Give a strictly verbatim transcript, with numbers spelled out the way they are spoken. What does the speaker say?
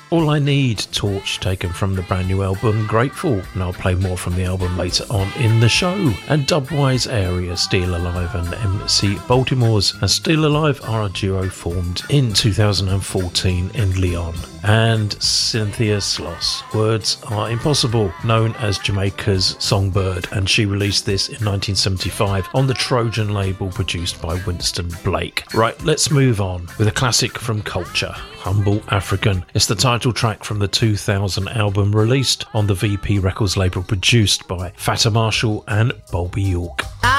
All I Need, Torch, taken from the brand new album Grateful, and I'll play more from the album later on in the show. And Dubwise Area, Steal Alive and M C Baltimore's and Steal Alive are a duo formed in two thousand fourteen in Lyon. And Cynthia Sloss, Words Are Impossible, known as Jamaica's Songbird, and she released this in nineteen seventy-five on the Trojan label produced by Winston Blake. Right, let's move on with a classic from Culture, Humble African. It's the title track from the two thousand album released on the V P Records label produced by Fata Marshall and Bobby York. I